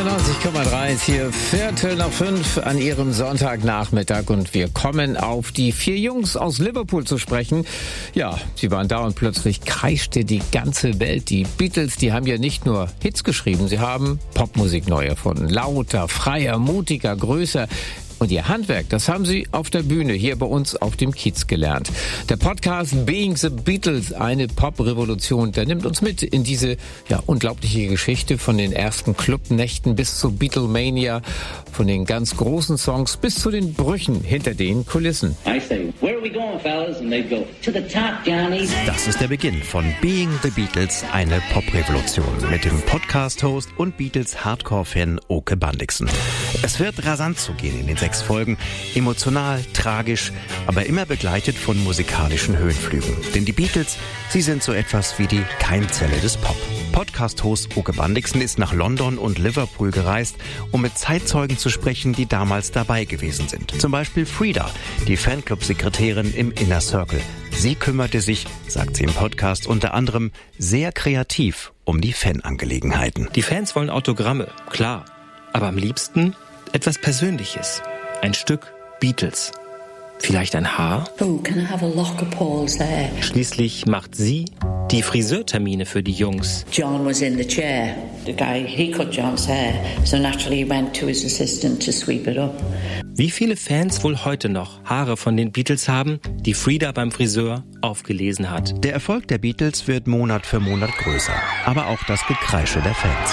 92,3 ist hier 4:45 an Ihrem Sonntagnachmittag und wir kommen auf die 4 Jungs aus Liverpool zu sprechen. Ja, sie waren da und plötzlich kreischte die ganze Welt. Die Beatles, die haben ja nicht nur Hits geschrieben, sie haben Popmusik neu erfunden. Lauter, freier, mutiger, größer. Und ihr Handwerk, das haben sie auf der Bühne hier bei uns auf dem Kiez gelernt. Der Podcast Being the Beatles, eine Pop-Revolution, der nimmt uns mit in diese unglaubliche Geschichte von den ersten Clubnächten bis zur Beatlemania, von den ganz großen Songs bis zu den Brüchen hinter den Kulissen. I say, where are we going, fellas? And they'd go, to the top, Johnny. Das ist der Beginn von Being the Beatles, eine Pop-Revolution mit dem Podcast-Host und Beatles-Hardcore-Fan Oke Bandixen. Es wird rasant zugehen in den 6 Folgen, emotional, tragisch, aber immer begleitet von musikalischen Höhenflügen. Denn die Beatles, sie sind so etwas wie die Keimzelle des Pop. Podcast-Host Oke Bandixen ist nach London und Liverpool gereist, um mit Zeitzeugen zu sprechen, die damals dabei gewesen sind. Zum Beispiel Frida, die Fanclub-Sekretärin im Inner Circle. Sie kümmerte sich, sagt sie im Podcast, unter anderem sehr kreativ um die Fanangelegenheiten. Die Fans wollen Autogramme, klar, aber am liebsten etwas Persönliches. Ein Stück Beatles. Vielleicht ein Haar? Oh, can I have a lock of Paul's hair? Schließlich macht sie die Friseurtermine für die Jungs. John was in the chair. The guy, he cut John's hair, so naturally he went to his assistant to sweep it up. Wie viele Fans wohl heute noch Haare von den Beatles haben, die Frida beim Friseur aufgelesen hat? Der Erfolg der Beatles wird Monat für Monat größer, aber auch das Gekreische der Fans.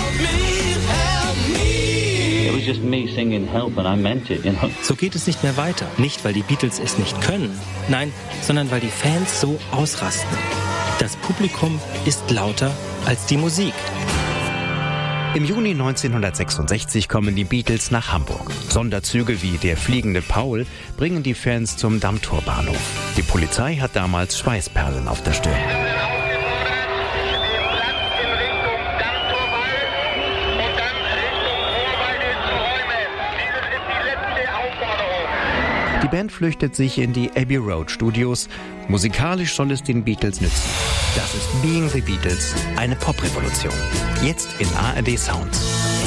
Just me singing help and I meant it, you know. So geht es nicht mehr weiter. Nicht, weil die Beatles es nicht können. Nein, sondern weil die Fans so ausrasten. Das Publikum ist lauter als die Musik. Im Juni 1966 kommen die Beatles nach Hamburg. Sonderzüge wie der fliegende Paul bringen die Fans zum Dammtorbahnhof. Die Polizei hat damals Schweißperlen auf der Stirn. Die Band flüchtet sich in die Abbey Road Studios. Musikalisch soll es den Beatles nützen. Das ist Being the Beatles, eine Pop-Revolution. Jetzt in ARD Sounds.